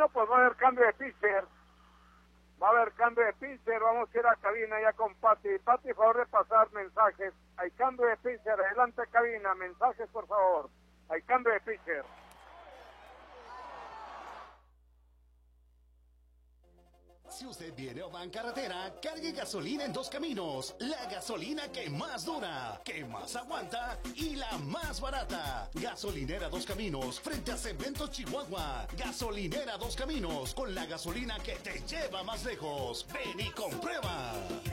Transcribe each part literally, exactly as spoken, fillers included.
Bueno, pues va a haber cambio de pitcher. Va a haber cambio de pitcher. Vamos a ir a cabina ya con Pati. Pati, favor de pasar mensajes. Hay cambio de pitcher. Adelante, cabina. Mensajes, por favor. Hay cambio de pitcher. Si usted viene o va en carretera, cargue gasolina en Dos Caminos. La gasolina que más dura, que más aguanta y la más barata. Gasolinera Dos Caminos, frente a Cementos Chihuahua. Gasolinera Dos Caminos, con la gasolina que te lleva más lejos. Ven y comprueba.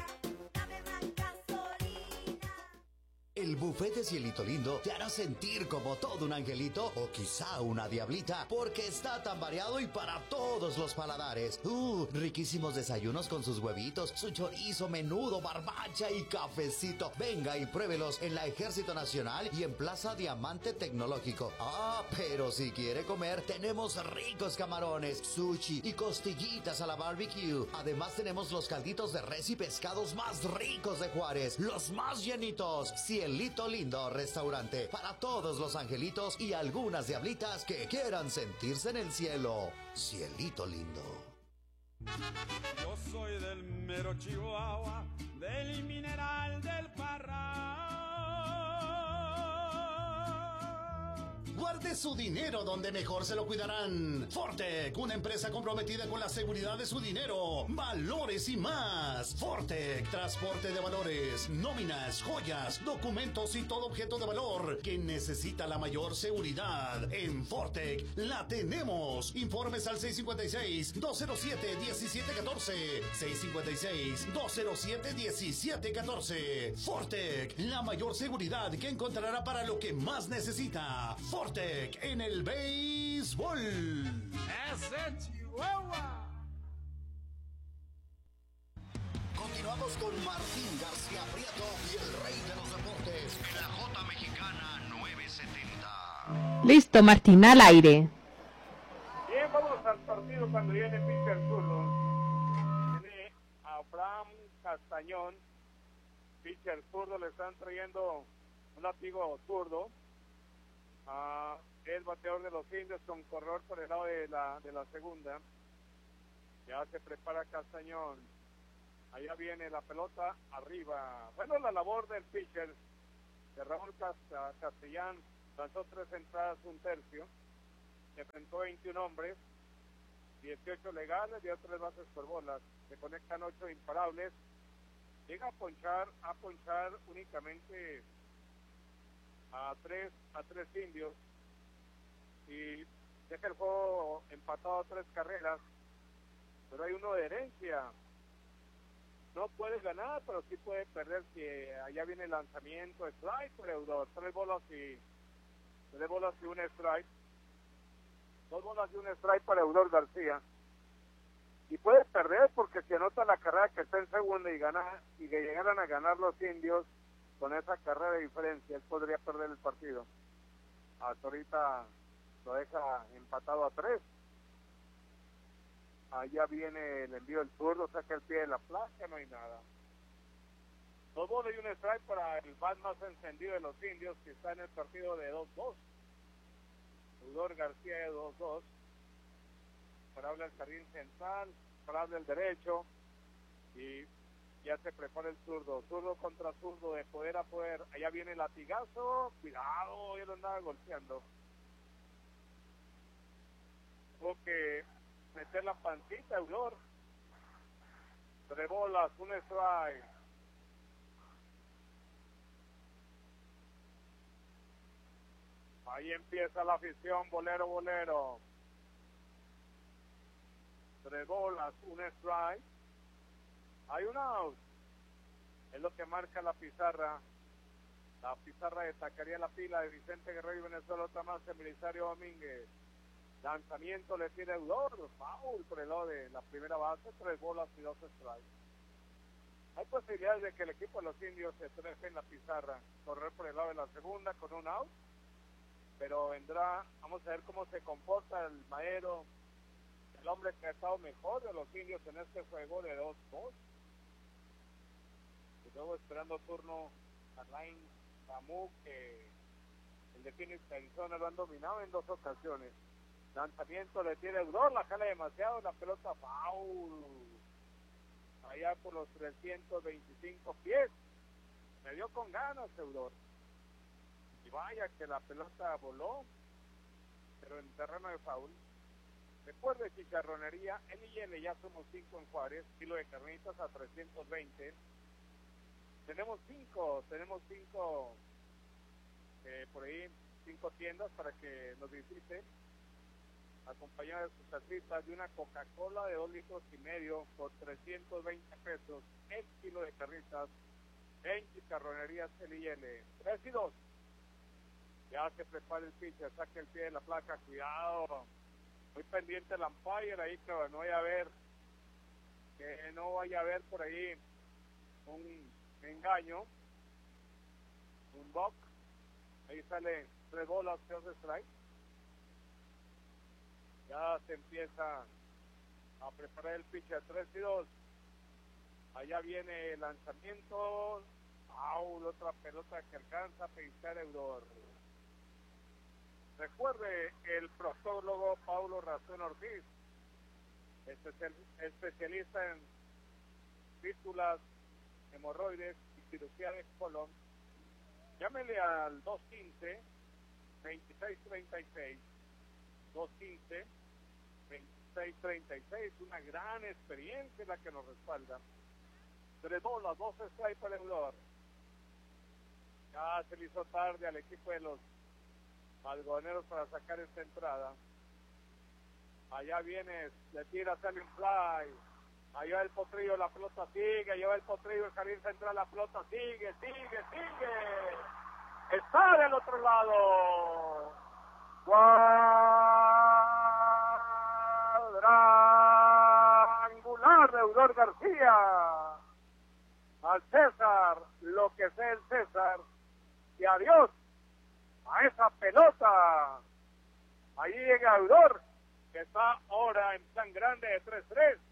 El buffet de Cielito Lindo te hará sentir como todo un angelito o quizá una diablita, porque está tan variado y para todos los paladares. Uh, riquísimos desayunos con sus huevitos, su chorizo, menudo, barbacha y cafecito. Venga y pruébelos en la Ejército Nacional y en Plaza Diamante Tecnológico. Ah, pero si quiere comer, tenemos ricos camarones, sushi y costillitas a la barbecue. Además tenemos los calditos de res y pescados más ricos de Juárez, los más llenitos. Cielito Lindo Restaurante, para todos los angelitos y algunas diablitas que quieran sentirse en el cielo. Cielito Lindo. Yo soy del mero Chihuahua, del mineral del Parral. Guarde su dinero donde mejor se lo cuidarán. Fortec, una empresa comprometida con la seguridad de su dinero. Valores y más. Fortec, transporte de valores, nóminas, joyas, documentos y todo objeto de valor que necesita la mayor seguridad. En Fortec la tenemos. Informes al seis cinco seis, dos cero siete, uno siete uno cuatro. seis cinco seis, dos cero siete, uno siete uno cuatro. Fortec, la mayor seguridad que encontrará para lo que más necesita. Fortec en el béisbol. ¡Ese Chihuahua! Continuamos con Martín García Prieto y el rey de los deportes en la J Mexicana novecientos setenta. Listo, Martín, al aire. Bien, vamos al partido cuando viene pitcher zurdo. Viene Abraham Castañón, pitcher zurdo, le están trayendo un látigo zurdo. Uh, el bateador de los indios con corredor por el lado de la, de la segunda. Ya se prepara Castañón. Allá viene la pelota arriba. Bueno, la labor del pitcher de Raúl Cast- Castellán. Lanzó tres entradas, un tercio. Se enfrentó a veintiún hombres, dieciocho legales, dio tres bases por bolas. Se conectan ocho imparables. Llega a ponchar, a ponchar únicamente a tres a tres indios y deja el juego empatado a tres carreras, pero hay uno de herencia. No puede ganar, pero sí puede perder si allá viene el lanzamiento, strike por Eudor, tres bolas y tres bolas y un strike, dos bolas y un strike para Eudor García, y puede perder porque si anota la carrera que está en segunda y gana y que llegaran a ganar los indios con esa carrera de diferencia, él podría perder el partido. Hasta ahorita lo deja empatado a tres. Allá viene el envío del zurdo, saca el pie de la placa, no hay nada. Dos bolas y un strike para el bat más encendido de los indios, que está en el partido de dos dos. Eudor García de dos dos. Para hablar el jardín central, para hablar el derecho, y ya se prepara el zurdo, zurdo contra zurdo, de poder a poder. Allá viene el latigazo, cuidado, ya lo andaba golpeando. Tuvo que meter la pancita, Eudor. Tres bolas, un strike. Ahí empieza la afición, bolero, bolero. Tres bolas, un strike. Hay un out. Es lo que marca la pizarra. La pizarra destacaría la pila de Vicente Guerrero y Venezuela, otra más de Belisario Domínguez. Lanzamiento le tira Eudor, foul por el lado de la primera base, tres bolas y dos strikes. Hay posibilidades de que el equipo de los indios se trefe en la pizarra, correr por el lado de la segunda con un out, pero vendrá, vamos a ver cómo se comporta el Maero, el hombre que ha estado mejor de los indios en este juego de dos dos. Y luego esperando turno Alain Camus, que el de Phoenix, Arizona, lo han dominado en dos ocasiones. Lanzamiento le tiene Eudor, la jala demasiado, la pelota foul. Allá por los trescientos veinticinco pies. Me dio con ganas Eudor. Y vaya que la pelota voló, pero en terreno de foul. Recuerde, chicharronería, N y L, ya somos cinco en Juárez, kilo de carnitas a trescientos veinte. Tenemos cinco, tenemos cinco, eh, por ahí, cinco tiendas para que nos visiten, acompañadas de sus artistas de una Coca-Cola de dos litros y medio por trescientos veinte pesos, el kilo de carnitas en chicharronería N y L. tres y dos. Ya se prepara el pitcher, saque el pie de la placa, cuidado. Muy pendiente el umpire ahí, que no vaya a ver, que no vaya a ver por ahí un engaño, un buck. Ahí sale tres bolas, dos strike. Ya se empieza a preparar el pitcher, tres y dos. Allá viene el lanzamiento. ¡Au! Otra pelota que alcanza a pisar Eudor. Recuerde el proctólogo Paulo Razón Ortiz, especialista en fístulas, hemorroides y cirugía de colon. Llámele al dos quince, veintiséis treinta y seis, dos quince, veintiséis treinta y seis, una gran experiencia la que nos respalda. Tres bolas, dos strikes para el Eudor. Ya se le hizo tarde al equipo de los algodoneros para sacar esta entrada. Allá viene, le tira, sale un fly. Allá va el potrillo, la pelota sigue. Allá va el potrillo, el jardín central, la pelota sigue, sigue, sigue. Está del otro lado. Cuadrangular de Eudor García. Al César, lo que sea el César. Y adiós a esa pelota. Ahí llega Eudor, que está ahora en plan grande de tres tres.